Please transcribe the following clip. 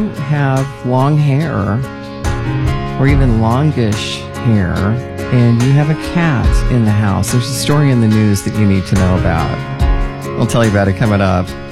you have long hair or even longish hair and you have a cat in the house, there's a story in the news that you need to know about. I'll tell you about it coming up.